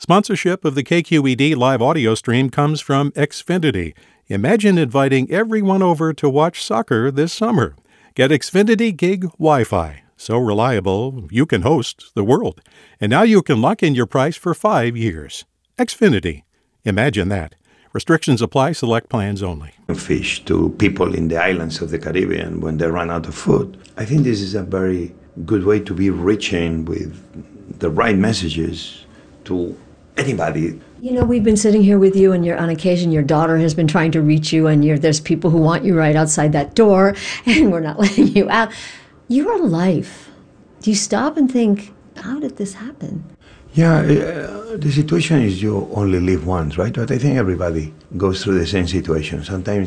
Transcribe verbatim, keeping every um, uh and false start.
Sponsorship of the K Q E D live audio stream comes from Xfinity. Imagine inviting everyone over to watch soccer this summer. Get Xfinity Gig Wi-Fi. So reliable, you can host the world. And now you can lock in your price for five years. Xfinity. Imagine that. Restrictions apply. Select plans only. Fish to people in the islands of the Caribbean when they run out of food. I think this is a very good way to be reaching with the right messages to anybody. You know, we've been sitting here with you, and you're, on occasion your daughter has been trying to reach you, and you're, there's people who want you right outside that door, and we're not letting you out. Your life. Do you stop and think, how did this happen? Yeah, uh, the situation is you only live once, right? But I think everybody goes through the same situation. Sometimes